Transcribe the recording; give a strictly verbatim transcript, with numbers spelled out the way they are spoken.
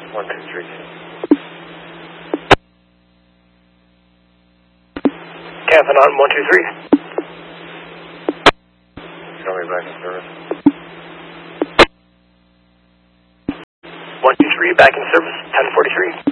one two three. Captain on one two three. Show me back in service. one two three, back in service, ten forty-three.